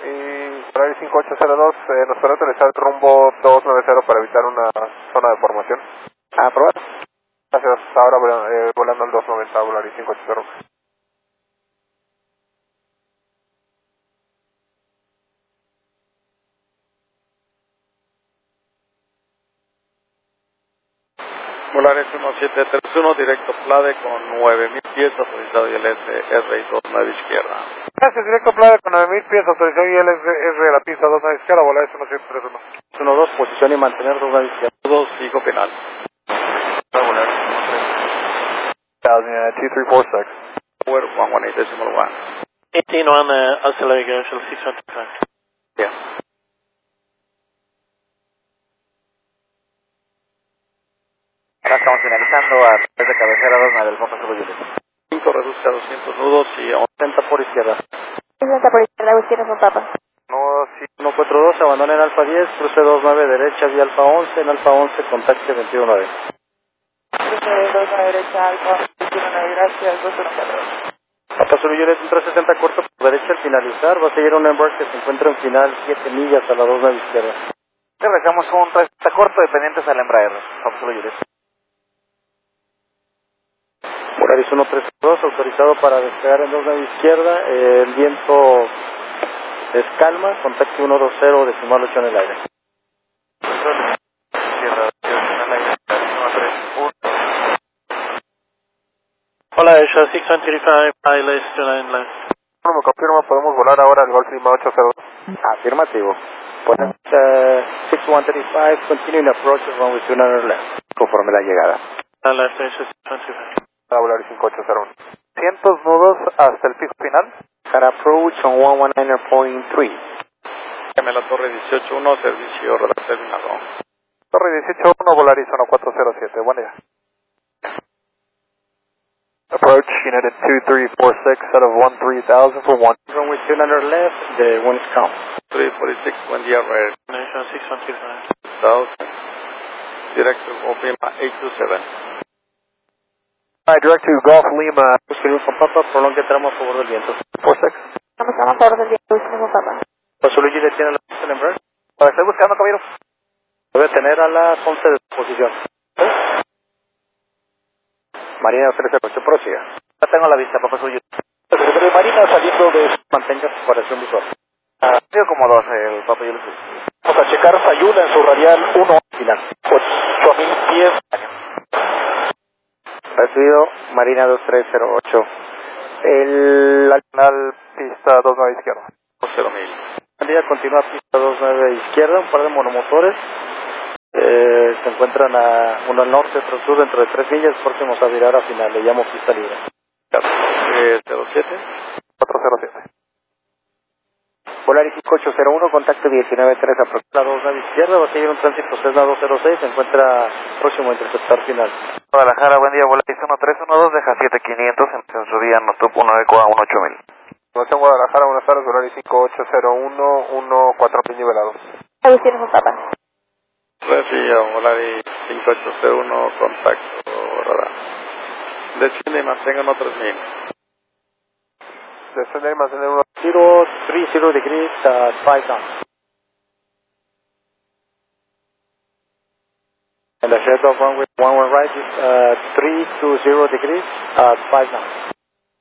Y Ferrari 5802, nos puede utilizar el rumbo 290 para evitar una zona de formación. Aprobado. Gracias, ahora volando al 290, Ferrari 5802. Volaris 1731, directo Plade con 9000 pies, autorizado ILS R29 izquierda. Gracias, directo Plade con 9000 pies, autorizado ILS R de la pista 29 izquierda, Volaris 1731. 1-2, posición y mantener 29 izquierda. 2, fijo final. Volaris 2346. Power 118.1. 18 on auxiliary commercial 625. Yeah. Ahora estamos finalizando a través de cabecera 29 del Papa Zulu Juliet. 5 reduce a 200 nudos y 80 por izquierda. 60 por izquierda, Agustín con Papa. No, sí. 142, abandonen Alfa 10, cruce 29 derecha, vía Alfa 11, en Alfa 11, contacte 219. Cruce 29 derecha, Alfa 29, gracias, 214. Papa Zulu Juliet, un 360 corto por derecha al finalizar, va a seguir un embarque que se encuentra en final 7 millas a la 29 izquierda. Regresamos un 360 corto dependientes al Embraer, Papa Zulu Juliet. Volaris 132, autorizado para despegar en 29 izquierda, el viento es calma, contacte 120, decimal 8 en el aire. Hola, Asia 625, ILS 29 left. No me confirma, podemos volar ahora al Golf Lima 802. Afirmativo. Bueno, 6135, continuing approach of runway 29 left, conforme la llegada. Left, Asia 625. Para Volaris 5801. 100 nudos hasta el pico final. Car approach on 119.3. Llame la torre 18-1, servicio radar terminado. Torre 18-1, Volaris 1407, buen día. Approach United 2346 out of 13,000 for 1. Runway 29 left, the wind is calm. 346, buen día, red. Nation 6125. 1000. Director Opima 827. Direct to Golf Lima. Busquen con Papa, prolongue tramo a favor del viento. 46. Estamos a favor del día, Agustín con Papa. Zulu Juliet tiene la pista en Embraer. Estoy buscando, caballero. Debe tener a las 11 de posición. Marina 308, prosiga. Ya tengo la vista, Papa Zulu Juliet. Secretario de Marina saliendo de mantenga separación visual. Digo como 2, el Papa Juliet. Vamos a checar Sayula en su radial 1 final. 8000 pies. Recibido Marina 2308. Al final, pista 29 izquierda. 0,000. El día continúa pista 29 izquierda, un par de monomotores. Se encuentran uno al norte, otro al sur, dentro de 3 millas, próximos a virar a final. Le llamo pista libre. 07. 407. Volaris 5801, contacto 193 a 29 izquierda, va a seguir un tránsito Cessna 206, se encuentra próximo a interceptar final. Guadalajara, buen día, Volaris 1312, deja 7500 en su día, Notup 1 Eco a 18000. Situación Guadalajara, buenas tardes, Volaris 5801, 14000 nivelados. Agustín con Papa. Recibido, Volaris 5801, contacto radar. Desciende y mantengan otros 3000. Descender y mantener uno. 030 degrees at 5 knots. And the head of runway 11 right is 320 degrees at 5 knots.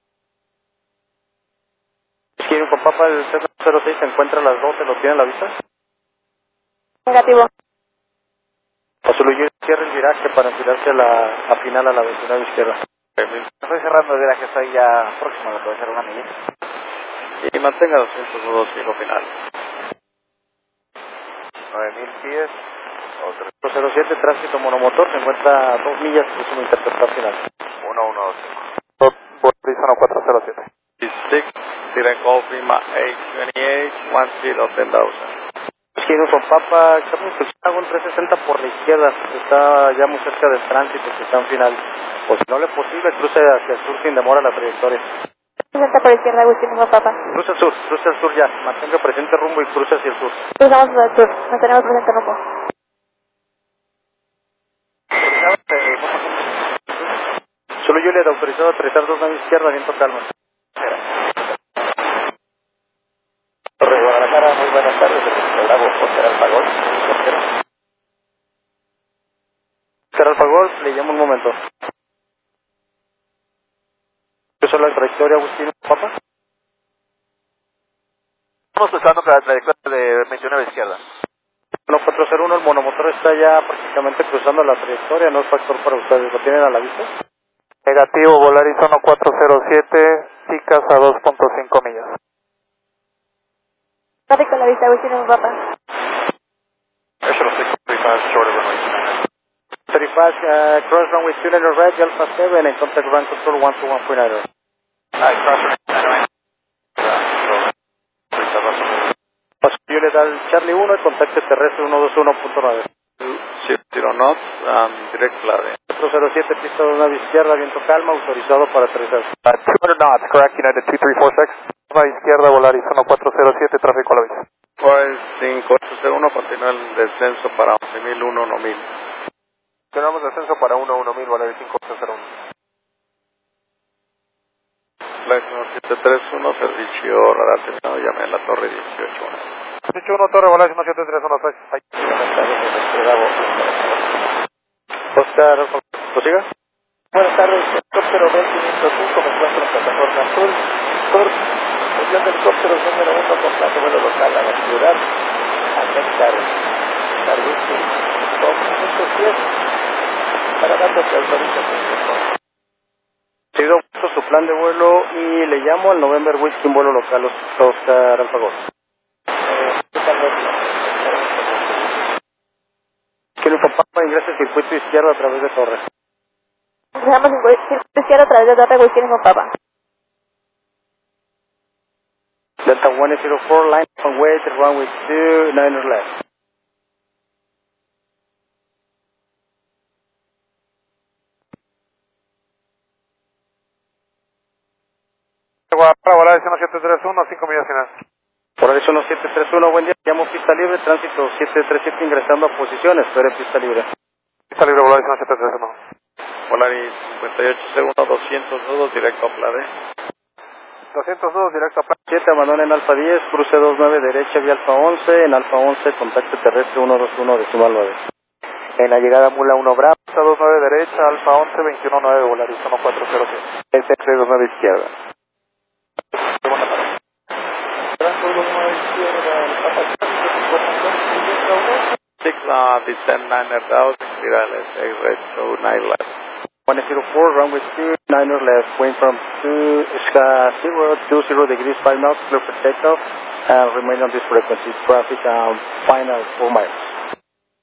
¿Quieren con Papa el Cessna 06 se encuentra a las 12, lo tienen a la vista? Negativo. Azul cierra el viraje para enfriarse a final a la 29 izquierda. Estoy cerrando el viraje, estoy ya próximo, le puedo hacer una milla. Y mantenga 200 nudos fijo final. 9000 pies. 07, tránsito monomotor, se encuentra a 2 millas, próximo a interceptar final. 1125. Volaris 1407. 6, direct Golf Lima 828, 10,000. Quiero con Papa, hago un 360 por la izquierda, está ya muy cerca del tránsito, que está en final. O si no le es posible, cruce hacia el sur sin demora la trayectoria. 60 por izquierda, Agustín con Papa. Cruce al sur ya, mantenga presente rumbo y cruce hacia el sur. Cruzamos hacia el sur, mantenemos presente rumbo. Solo yo le he autorizado a aterrizar 29 izquierda, viento calma. Torre Guadalajara. Oscar Alfa Golf. Oscar Alfa Golf, le llamo un momento. ¿Eso es la trayectoria, Agustín Papa? Estamos usando la trayectoria de 21 a la izquierda. 1401, el monomotor está ya prácticamente cruzando la trayectoria, no es factor para ustedes, ¿lo tienen a la vista? Negativo, Volaris 1407, picas a 2.5 millas. Tráfico a la vista, Agustín Papa. National 635, short of runway 35, cross runway 29 right, Alpha 7, and contact ground control 121.9. Unit al Charlie 1 y contacto terrestre 121.9. 70 knots, direct flag. 407, pista 2 izquierda, viento calma, autorizado para aterrizar. 200 knots, correct, United 2346. A izquierda, Volaris 1407, tráfico a la vista. Pues 5861, continúa el descenso para 11.001, 1000. Tenemos descenso para 11000, Volaris 5801. Flight 731, servicio radar terminado, llame a la torre 18. 18-1, torre, Volaris 1731, Oscar, ¿prosiga? Buenas tardes, helicóptero 2505, me encuentro en plataforma azul, sur, estación de helicópteros número 1, comprando vuelo local a la ciudad, a Néctar, servicio 2.10, para datos de autorización. Sido su plan de vuelo y le llamo al November Whiskey en vuelo local, Oscar Alfagor. Quiero Papa, ingresa al circuito izquierdo a través de torre. Dejamos en circuito izquierdo a través de torre, Agustín Papa. Delta 104, line on way to runway 29 left. Guadalajara, Volaris 1731, 5 millas final. Volaris 1731, buen día, llamo pista libre, tránsito 737 ingresando a posición, espere pista libre. Pista libre, Volaris 1731. Volaris 58 segundos, 200 nudos, directo a Plade. 202, directo a Plade. 7, abandona en Alfa 10, cruce 29 derecha vía Alfa 11, en Alfa 11, contacto terrestre 121, decimal 9. En la llegada Mula 1 Bravo, 29 derecha, Alfa 11, 219, Volaris 1407. S29 izquierda. Six descend 9,000, virales, X-ray, so 9 left. 104, runway 29 left, wind from 20 degrees 5 knots, clear for takeoff, and remain on this frequency, traffic final 4 miles.